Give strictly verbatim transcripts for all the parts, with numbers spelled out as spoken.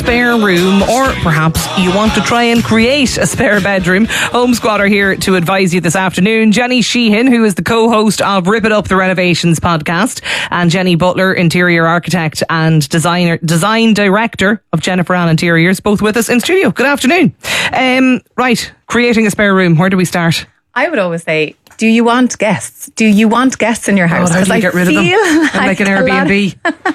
spare room, or perhaps you want to try and create a spare bedroom. Home Squad are here to advise you this afternoon. Jenny Sheehan, who is the co-host of Rip It Up the Renovations podcast, and Jenny Butler, interior architect and designer, design director of Jennifer Ann Interiors, both with us in studio. Good afternoon. Um, right, creating a spare room. Where do we start? I would always say, do you want guests? Do you want guests in your house? Oh, how do you get rid of them? Like, like an Airbnb.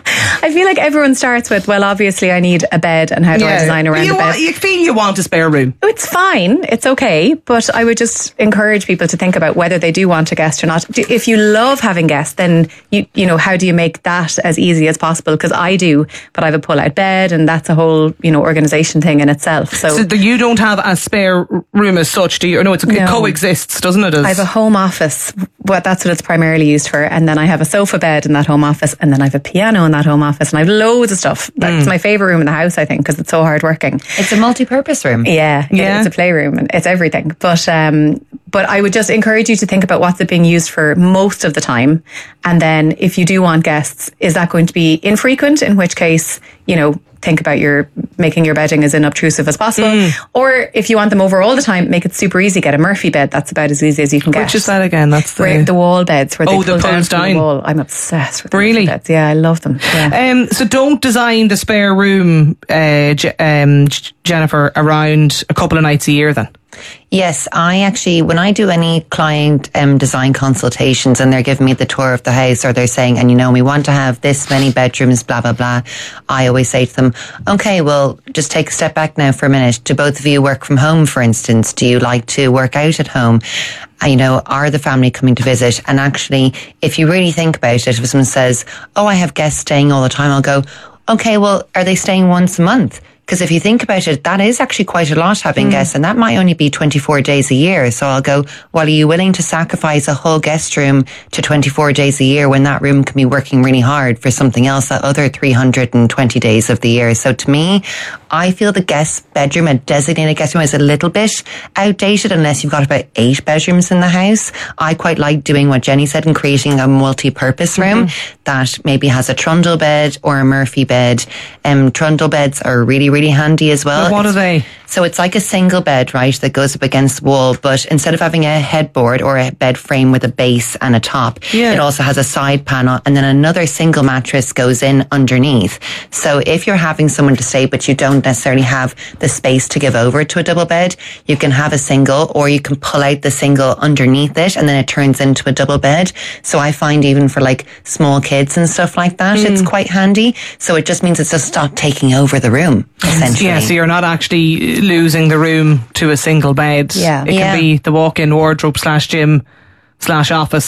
I feel like everyone starts with, well, obviously I need a bed, and how do yeah. I design around you the bed? Want, you feel you want a spare room. It's fine. It's okay. But I would just encourage people to think about whether they do want a guest or not. If you love having guests, then, you you know, how do you make that as easy as possible? Because I do, but I have a pull-out bed, and that's a whole, you know, organisation thing in itself. So, so the, you don't have a spare room as such, do you? Or no, it's, it no. coexists, doesn't it? As? I have a home office. Well, that's what it's primarily used for. And then I have a sofa bed in that home office, and then I have a piano in that home office, and I have loads of stuff. That's mm. my favourite room in the house, I think, because it's so hard working. It's a multi-purpose room. Yeah, yeah. It's a playroom, and it's everything. But um, but I would just encourage you to think about what's it being used for most of the time. And then if you do want guests, is that going to be infrequent? In which case, you know, think about your making your bedding as unobtrusive as possible. Mm. Or if you want them over all the time, make it super easy. Get a Murphy bed. That's about as easy as you can get. Which is that again? That's the where, the wall beds where they oh, pull the down pulls from down. the wall. I'm obsessed with really Murphy beds. Yeah, I love them. Yeah. Um, so don't design the spare room, uh, J- um, Jennifer, around a couple of nights a year then. Yes, I actually, when I do any client um, design consultations and they're giving me the tour of the house, or they're saying, and you know, we want to have this many bedrooms, blah, blah, blah, I always say to them, okay, well, just take a step back now for a minute. Do both of you work from home, for instance? Do you like to work out at home? Uh, you know, are the family coming to visit? And actually, if you really think about it, if someone says, oh, I have guests staying all the time, I'll go, okay, well, are they staying once a month? Because if you think about it, that is actually quite a lot having mm. guests, and that might only be twenty-four days a year. So I'll go, well, are you willing to sacrifice a whole guest room to twenty-four days a year when that room can be working really hard for something else that other three hundred twenty days of the year? So to me, I feel the guest bedroom, a designated guest room, is a little bit outdated unless you've got about eight bedrooms in the house. I quite like doing what Jenny said and creating a multi-purpose room mm-hmm. that maybe has a trundle bed or a Murphy bed. Um, trundle beds are really, really handy as well. well what it's, are they? So it's like a single bed, right, that goes up against the wall, but instead of having a headboard or a bed frame with a base and a top, yeah. it also has a side panel, and then another single mattress goes in underneath. So if you're having someone to stay but you don't necessarily have the space to give over to a double bed, you can have a single, or you can pull out the single underneath it and then it turns into a double bed. So I find even for like small kids and stuff like that, mm. it's quite handy. So it just means it's just not taking over the room, essentially. Yeah, so you're not actually losing the room to a single bed. Yeah. It yeah. can be the walk-in wardrobe slash gym slash office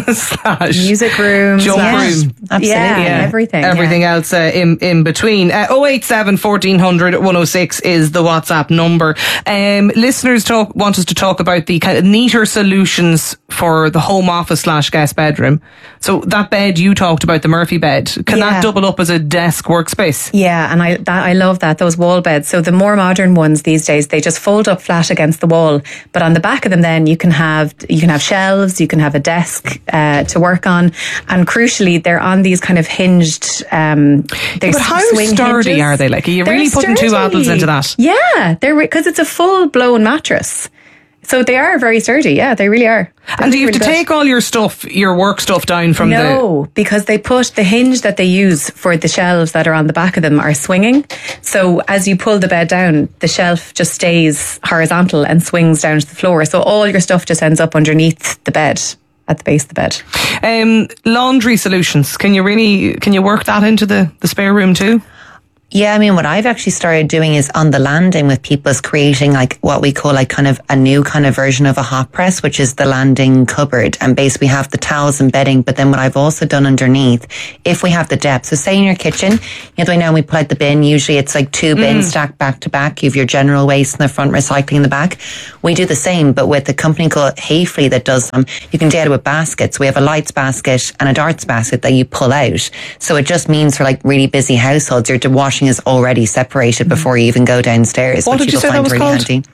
slash music room, jump slash, room, absolutely, yeah, yeah. everything, everything yeah. else uh, in in between. Uh, oh eight seven, fourteen hundred, one oh six is the WhatsApp number. Um, listeners talk want us to talk about the kind of neater solutions for the home office slash guest bedroom. So that bed you talked about, the Murphy bed, can yeah. that double up as a desk workspace? Yeah, and I that I love that, those wall beds. So the more modern ones these days, they just fold up flat against the wall, but on the back of them then you can have you can have shelves, you can have a desk uh, to work on, and crucially they're on these kind of hinged um yeah, but how swing sturdy hinges. Are they? Like, are you they're really putting sturdy. two apples into that? Yeah, they're because it's a full blown mattress. So they are very sturdy, yeah, they really are. They're and do you have really to good. take all your stuff, your work stuff down from no, the... No, because they put the hinge that they use for the shelves that are on the back of them are swinging. So as you pull the bed down, the shelf just stays horizontal and swings down to the floor. So all your stuff just ends up underneath the bed, at the base of the bed. Um, laundry solutions. Can you really, can you work that into the, the spare room too? Yeah, I mean, what I've actually started doing is on the landing with people is creating like what we call like kind of a new kind of version of a hot press, which is the landing cupboard. And basically have the towels and bedding. But then what I've also done underneath, if we have the depth, so say in your kitchen, you know, the way now we pull out the bin, usually it's like two bins mm. stacked back to back. You have your general waste in the front, recycling in the back. We do the same, but with a company called Hayfree that does them, you can do it with baskets. We have a lights basket and a darts basket that you pull out. So it just means for like really busy households, your washing is already separated before you even go downstairs. What which did you say that was really called? Handy.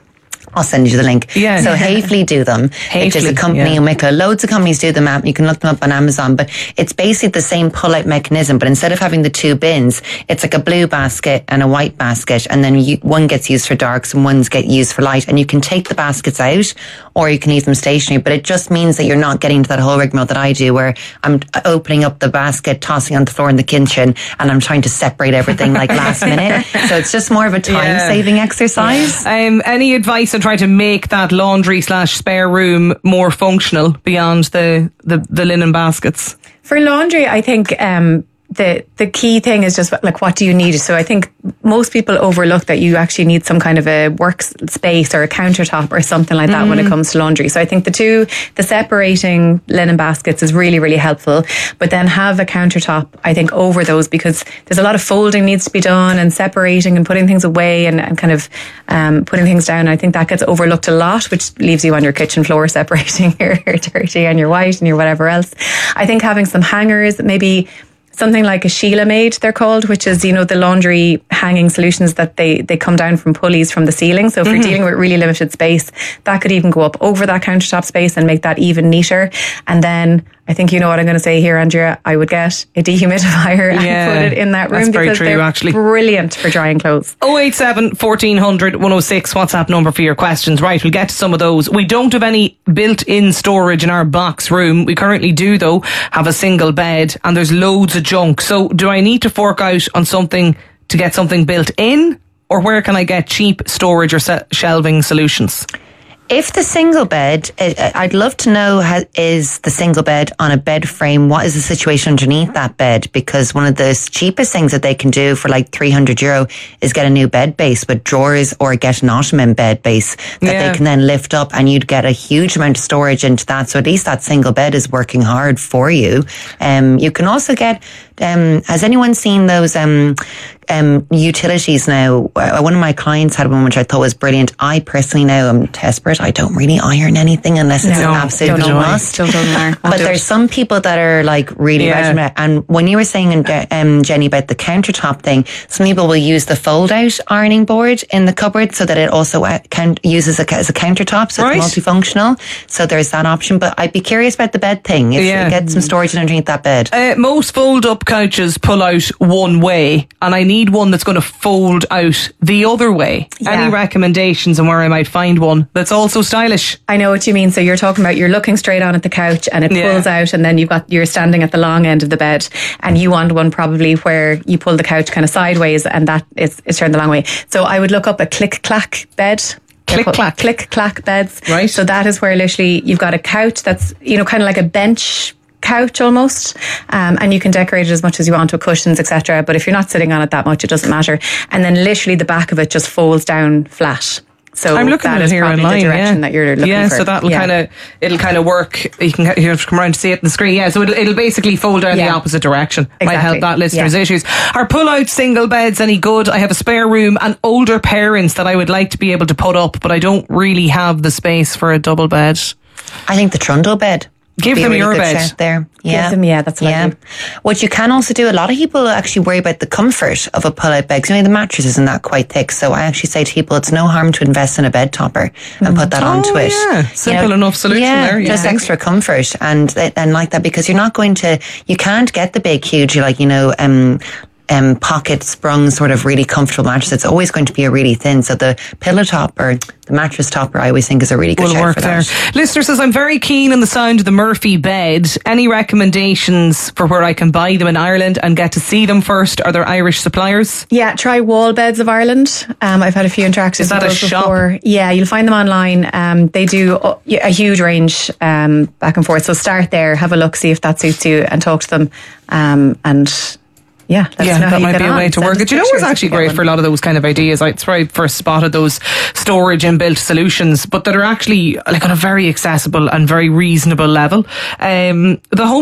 I'll send you the link. Yeah. So Hafele do them. Hafele, which is a company yeah. in Wicklow. Loads of companies do them. You can look them up on Amazon, but it's basically the same pull-out mechanism, but instead of having the two bins, it's like a blue basket and a white basket, and then you, one gets used for darks and one's get used for light, and you can take the baskets out or you can leave them stationary, but it just means that you're not getting to that whole rigmarole that I do where I'm opening up the basket, tossing on the floor in the kitchen, and I'm trying to separate everything like last minute. So it's just more of a time-saving yeah. exercise. Um, any advice on trying to make that laundry slash spare room more functional beyond the, the, the linen baskets? For laundry, I think um, the the key thing is just like, what do you need? So I think most people overlook that you actually need some kind of a work space or a countertop or something like that mm. when it comes to laundry. So I think the two, the separating linen baskets is really, really helpful. But then have a countertop, I think, over those, because there's a lot of folding needs to be done and separating and putting things away and, and kind of um, putting things down. I think that gets overlooked a lot, which leaves you on your kitchen floor separating your, your dirty and your white and your whatever else. I think having some hangers, maybe something like a Sheila Maid, they're called, which is, you know, the laundry hanging solutions that they, they come down from pulleys from the ceiling. So if mm-hmm. you're dealing with really limited space, that could even go up over that countertop space and make that even neater. And then I think you know what I'm going to say here, Andrea. I would get a dehumidifier and yeah, put it in that room, that's very because true, they're actually. brilliant for drying clothes. oh eight seven, fourteen hundred, one oh six WhatsApp number for your questions. Right, we'll get to some of those. We don't have any built-in storage in our box room. We currently do, though, have a single bed, and there's loads of junk. So do I need to fork out on something to get something built in, or where can I get cheap storage or se- shelving solutions? If the single bed, I'd love to know, how is the single bed on a bed frame? What is the situation underneath that bed? Because one of the cheapest things that they can do for like three hundred euro is get a new bed base with drawers, or get an Ottoman bed base that yeah. they can then lift up, and you'd get a huge amount of storage into that. So at least that single bed is working hard for you. Um, you can also get, um, has anyone seen those um, um, utilities now? One of my clients had one which I thought was brilliant. I personally now am desperate. I don't really iron anything unless it's no, an absolute don't must. Don't, don't, don't but there's some people that are like really yeah. regimented. And when you were saying, um, Jenny, about the countertop thing, some people will use the fold-out ironing board in the cupboard so that it also uh, can, uses a, as a countertop, so right. it's multifunctional. So there's that option. But I'd be curious about the bed thing. If yeah. you get some storage underneath that bed. Uh, most fold-up couches pull out one way, and I need one that's going to fold out the other way. Yeah. Any recommendations on where I might find one that's also stylish? I know what you mean. So you're talking about, you're looking straight on at the couch and it yeah. pulls out, and then you've got, you're standing at the long end of the bed, and you want one probably where you pull the couch kind of sideways and that is, is turned the long way. So I would look up a click-clack bed. Click clack. Click clack beds. Right. So that is where literally you've got a couch that's, you know, kind of like a bench couch almost, um, and you can decorate it as much as you want with cushions, et cetera. But if you're not sitting on it that much, it doesn't matter. And then literally the back of it just folds down flat. So I'm looking that at it is here probably online, the direction yeah. that you're looking yeah, for. so that'll yeah. kind of, it'll kind of work. You can you have to come around to see it on the screen. Yeah, so it'll, it'll basically fold down yeah. the opposite direction. Exactly. Might help that listeners' yeah. issues. Are pull-out single beds any good? I have a spare room and older parents that I would like to be able to put up, but I don't really have the space for a double bed. I think the trundle bed. Give them really your bed. Shout there. Yeah. Give them, yeah, that's what yeah. I do. What you can also do, a lot of people actually worry about the comfort of a pull-out bed. You know, the mattress isn't that quite thick. So I actually say to people, it's no harm to invest in a bed topper and put that oh, onto it. Yeah, simple you know, enough solution yeah, there. Yeah, just extra comfort and and like that, because you're not going to, you can't get the big, huge, like, you know, um, Um, pocket sprung sort of really comfortable mattress. It's always going to be a really thin. So the pillow top or the mattress topper, I always think, is a really good will shout work for there. that. Listener says, I'm very keen on the sound of the Murphy bed. Any recommendations for where I can buy them in Ireland and get to see them first? Are there Irish suppliers? Yeah, try Wall Beds of Ireland. Um, I've had a few interactions Is that with a those shop? before. Yeah, you'll find them online. Um, they do a huge range um, back and forth. So start there, have a look, see if that suits you, and talk to them. Um, and Yeah, yeah, that might be a way to work it. Do you know what's actually great for a lot of those kind of ideas? It's where I first spotted those storage inbuilt solutions, but that are actually like on a very accessible and very reasonable level. Um, the Home Show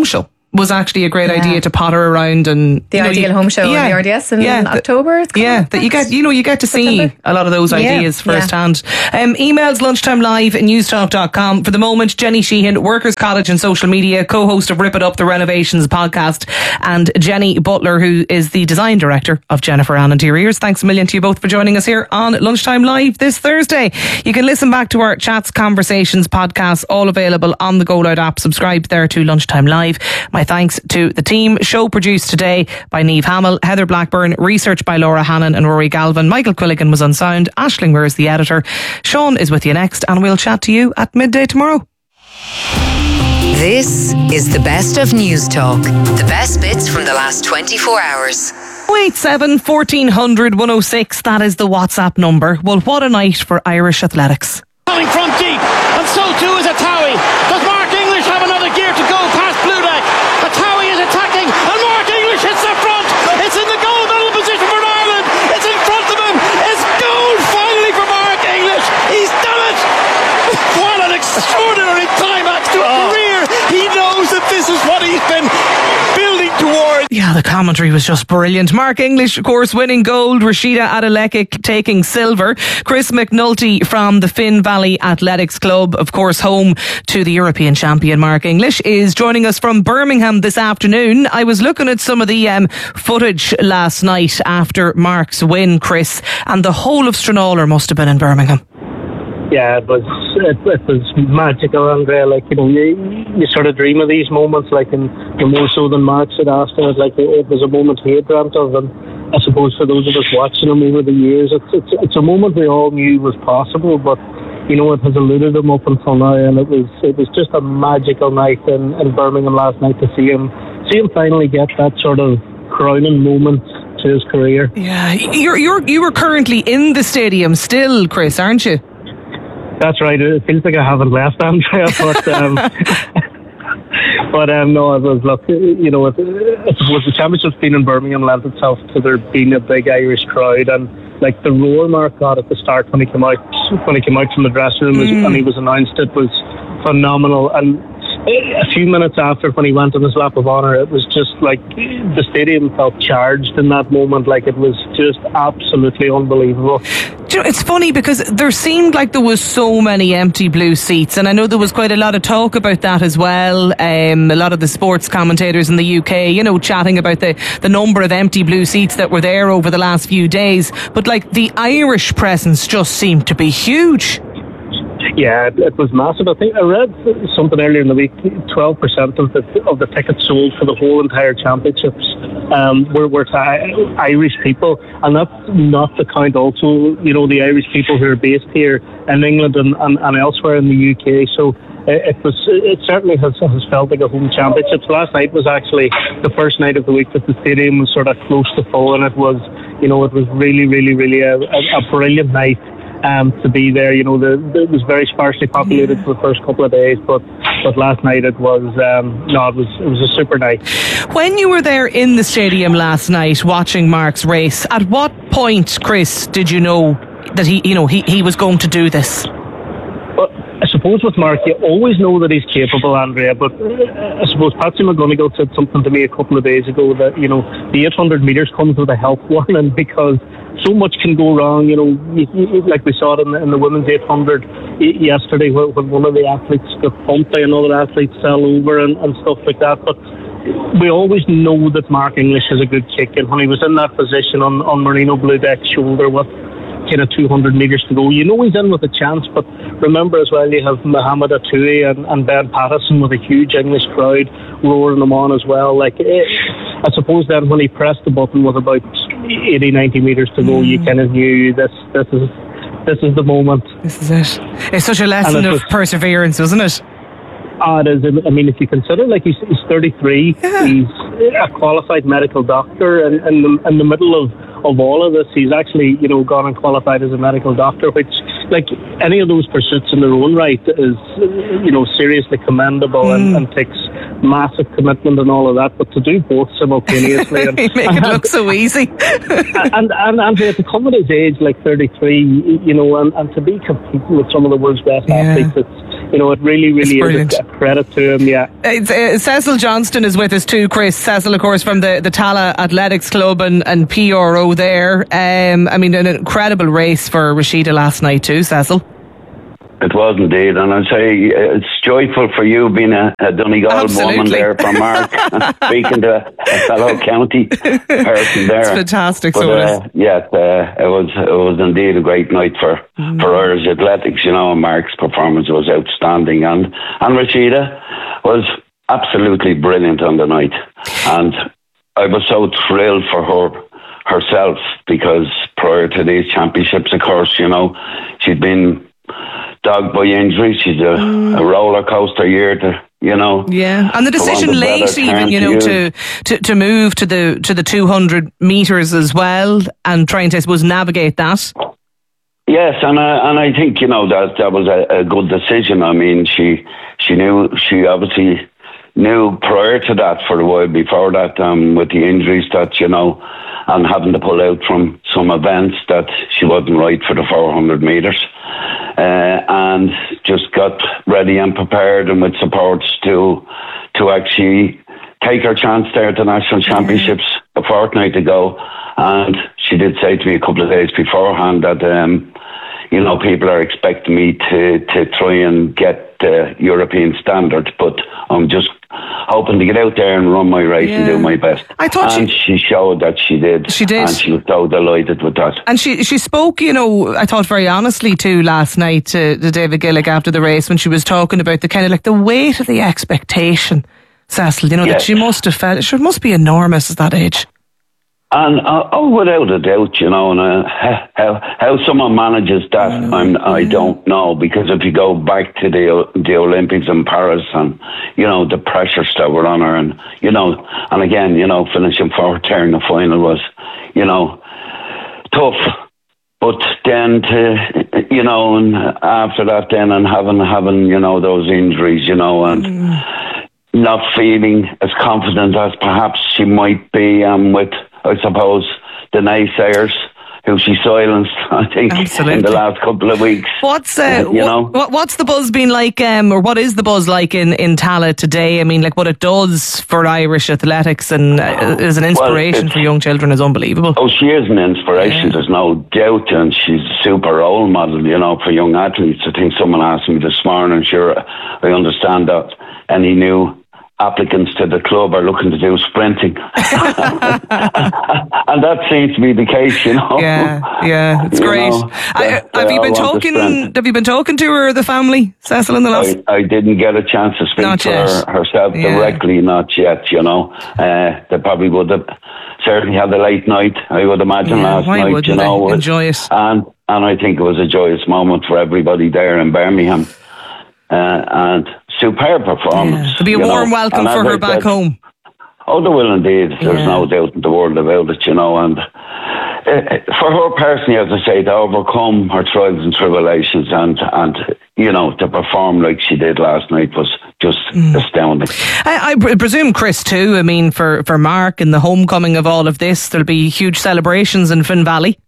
was actually a great Yeah. idea to potter around and The you know, Ideal you- Home Show yeah, in the R D S in yeah, the- October. It's coming Yeah, up that you next get, you know, you get to see September. a lot of those Yeah, ideas yeah. firsthand. Um, emails lunchtime live at newstalk dot com. For the moment, Jenny Sheehan, Workers College and Social Media, co-host of Rip It Up, the Renovations podcast, and Jenny Butler, who is the design director of Jennifer Ann Interiors. Thanks a million to you both for joining us here on Lunchtime Live this Thursday. You can listen back to our Chats, Conversations podcasts, all available on the Go Loud app. Subscribe there to Lunchtime Live. My thanks to the team. Show produced today by Niamh Hamill, Heather Blackburn, research by Laura Hannon and Rory Galvin. Michael Quilligan was on sound. Aisling Weir is the editor. Sean is with you next, and we'll chat to you at midday tomorrow. This is the best of News Talk. The best bits from the last twenty-four hours. oh eight seven, fourteen hundred, one oh six. That is the WhatsApp number. Well, what a night for Irish athletics. Coming from deep, and so too is Atawi. Does Mark English have another gear to go past Bluedeck? Atawi is attacking, and Mark English hits the front. It's in the goal medal position for Ireland. It's in front of him. It's goal finally for Mark English. He's done it. What an extraordinary climax to a career. He knows that this is what he's been building towards. Yeah, the commentary was just brilliant. Mark English, of course, winning gold. Rashida Adeleke taking silver. Chris McNulty from the Finn Valley Athletics Club, of course, home to the European champion Mark English, is joining us from Birmingham this afternoon. I was looking at some of the um, footage last night after Mark's win, Chris, and the whole of Stranraer must have been in Birmingham. Yeah, it was it, it was magical, Andrea. Like, you know, you, you sort of dream of these moments, like, and more so than Mark said after it. Like, it, it was a moment he had dreamt of, and I suppose for those of us watching him over the years, it's it's it's a moment we all knew was possible, but you know, it has eluded him up until now, and it was it was just a magical night in, in Birmingham last night to see him see him finally get that sort of crowning moment to his career. Yeah, you're you're you were currently in the stadium still, Chris, aren't you? That's right. It feels like I haven't left, Andrea, but um, but um, no, it was look, you know, it, it was the championship's been in Birmingham lent itself to there being a big Irish crowd, and like the roar Mark got at the start when he came out when he came out from the dressing room was, Mm. and he was announced, it was phenomenal. And a few minutes after, when he went on his lap of honour, it was just like the stadium felt charged in that moment. Like, it was just absolutely unbelievable. Do you know, it's funny because there seemed like there was so many empty blue seats, and I know there was quite a lot of talk about that as well. Um, a lot of the sports commentators in the U K, you know, chatting about the, the number of empty blue seats that were there over the last few days. But like, the Irish presence just seemed to be huge. Yeah, it, it was massive. I think I read something earlier in the week. Twelve percent of the of the tickets sold for the whole entire championships um, were were to Irish people, and that's not to count also, you know, the Irish people who are based here in England and, and, and elsewhere in the U K. So it, it was it certainly has, has felt like a home championships. Last night was actually the first night of the week that the stadium was sort of close to full, and it was, you know, it was really, really, really a, a, a brilliant night. Um, to be there, you know, the, the, it was very sparsely populated for the first couple of days, but but last night it was um, no, it was it was a super night. When you were there in the stadium last night watching Mark's race, at what point, Chris, did you know that he, you know, he, he was going to do this? Well, I suppose with Mark, you always know that he's capable, Andrea, but I suppose Patsy McGonigal said something to me a couple of days ago that, you know, the eight hundred metres comes with a health warning because so much can go wrong. You know, like we saw it in the, in the women's eight hundred yesterday when one of the athletes got bumped by another athlete, fell over and, and stuff like that. But we always know that Mark English has a good kick, and when he was in that position on, on Marino Bluedeck's shoulder with kind of two hundred metres to go, you know he's in with a chance. But remember as well, you have Mohamed Atoui and, and Ben Pattison with a huge English crowd roaring them on as well. Like, it, I suppose then when he pressed the button with about eighty, ninety metres to go, mm. you kind of knew this this is this is the moment. This is it. It's such a lesson of was, perseverance, isn't it? Ah, it is. I mean, if you consider, like, he's, he's thirty-three, yeah. He's a qualified medical doctor, and in the, in the middle of, of all of this, he's actually, you know, gone and qualified as a medical doctor, which, like, any of those pursuits in their own right is, you know, seriously commendable mm. and, and takes massive commitment and all of that. But to do both simultaneously, and, you make it look so easy. and and and to come at his age, like thirty-three, you know, and, and to be competing with some of the world's best yeah. athletes, it's you know, it really, really is a credit to him, yeah. It's, uh, Cecil Johnston is with us too, Chris. Cecil, of course, from the, the Tala Athletics Club and, and P R O there. Um, I mean, an incredible race for Rashida last night too, Cecil. It was indeed, and I'd say it's joyful for you being a, a Donegal Absolutely. woman there from Mark, speaking to a fellow county person there. It's fantastic, but, so it uh, is. Yeah, uh, it was it was indeed a great night for, mm. for Irish athletics, you know, and Mark's performance was outstanding, and, and Rashida was absolutely brilliant on the night, and I was so thrilled for her herself, because prior to these championships, of course, you know, she'd been dogged by injury. She's a, mm. a roller coaster year to, you know. Yeah, and the decision late, even, you know, to, to to move to the to the two hundred metres as well, and trying to, I suppose, navigate that. Yes, and I, and I think, you know, that that was a, a good decision. I mean, she she knew she obviously knew prior to that, for a while before that, um, with the injuries that, you know, and having to pull out from some events, that she wasn't right for the four hundred metres. Uh, and just got ready and prepared, and with supports to to actually take her chance there at the national championships a fortnight ago. And she did say to me a couple of days beforehand that um, you know, people are expecting me to to try and get the European standard, but I'm just hoping to get out there and run my race, yeah, and do my best. I thought and she, she showed that she did. She did. And she was so delighted with that. And she she spoke, you know, I thought very honestly too last night to, to David Gillick after the race, when she was talking about the kind of like the weight of the expectation, Cecil, you know, yes, that she must have felt. It must be enormous at that age. And uh, oh, without a doubt, you know, and uh, how how someone manages that, I, I'm, I don't know, because if you go back to the the Olympics in Paris, and you know the pressures that were on her, and you know, and again, you know, finishing fourth there in the final was, you know, tough. But then to, you know, and after that, then and having having you know those injuries, you know, and. Mm. not feeling as confident as perhaps she might be, um, with, I suppose, the naysayers who she silenced, I think, Absolutely. in the last couple of weeks. What's uh, you know? what, what's the buzz been like, um, or what is the buzz like in, in Tala today? I mean, like what it does for Irish athletics and uh, is an inspiration well, for young children is unbelievable. Oh, she is an inspiration, yeah. There's no doubt, and she's a super role model, you know, for young athletes. I think someone asked me this morning, sure, I understand that any new applicants to the club are looking to do sprinting. And that seems to be the case, you know. Yeah, yeah, it's you great. Know, I, have you been talking have you been talking to her, the family, Cecil, in the last? I, I didn't get a chance to speak not to yet. her herself yeah. directly, not yet, you know. Uh, they probably would have certainly had a late night, I would imagine, yeah, last why night, you know. They? Enjoy it. And, and I think it was a joyous moment for everybody there in Birmingham. Uh, and superb performance. Yeah. There'll be a warm know. welcome and for her I back said, home. Oh, there will indeed. There's yeah. no doubt in the world about it, you know. And uh, for her personally, as I say, to overcome her trials and tribulations and, and you know, to perform like she did last night was just mm. astounding. I, I presume, Chris, too, I mean, for, for Mark and the homecoming of all of this, there'll be huge celebrations in Finn Valley.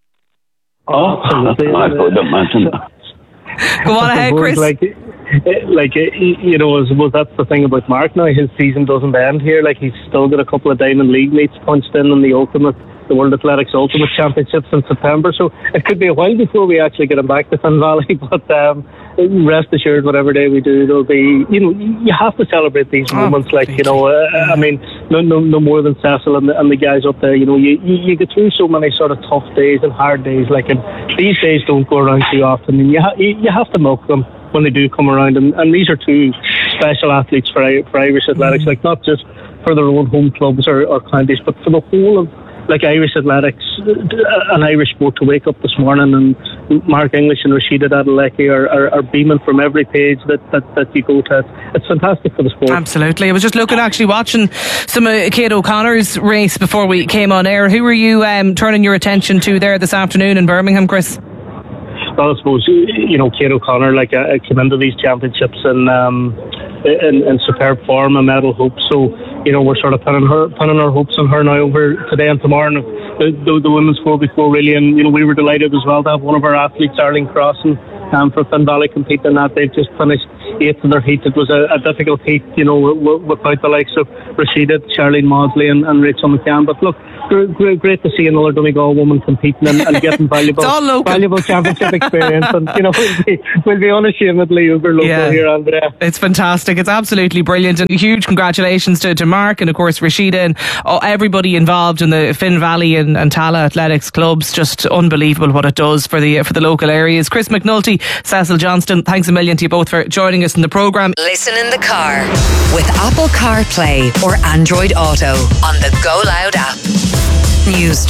Oh, absolutely. I could imagine that. Go on ahead, Chris. Like, like you know, I suppose that's the thing about Mark now. His season doesn't end here. Like, he's still got a couple of Diamond League meets punched in in the ultimate, the World Athletics Ultimate Championships in September. So it could be a while before we actually get him back to Finn Valley. But um, rest assured, whatever day we do, there'll be, you know, you have to celebrate these moments. Oh, like, you know, uh, I mean, no, no, no more than Cecil and the, and the guys up there. You know, you, you you get through so many sort of tough days and hard days. Like, and these days don't go around too often, and you ha- you, you have to milk them when they do come around. And, and these are two special athletes for for Irish athletics. Mm. Like, not just for their own home clubs or, or counties, but for the whole of, like, Irish athletics, an Irish sport. To wake up this morning and Mark English and Rashida Adeleke are, are, are beaming from every page that, that, that you go to. It's fantastic for the sport. Absolutely. I was just looking, actually watching some of Kate O'Connor's race before we came on air. Who were you um, turning your attention to there this afternoon in Birmingham, Chris? Well, I suppose, you know, Kate O'Connor, like, uh, came into these championships in, um, in in superb form and medal hopes. So, you know, we're sort of pinning her, pinning our hopes on her now over today and tomorrow. And the, the, the women's four before really, and you know, we were delighted as well to have one of our athletes, Arlene Crossan, um, for Finn Valley competing in that. They've just finished eighth in their heat. It was a, a difficult heat, you know, w- w- without the likes of Rashida, Charlene Maudsley and, and Rachel McCann. But look, great, great to see another Donegal woman competing and, and getting valuable valuable championship experience. And, you know, we'll be, we'll be unashamedly uber local yeah. here, Andrea. It's fantastic. It's absolutely brilliant. And huge congratulations to, to Mark and, of course, Rashida and oh, everybody involved in the Finn Valley and, and Tala Athletics clubs. Just unbelievable what it does for the for the local areas. Chris McNulty, Cecil Johnston, thanks a million to you both for joining us in the programme. Listen in the car with Apple CarPlay or Android Auto on the Go Loud app. News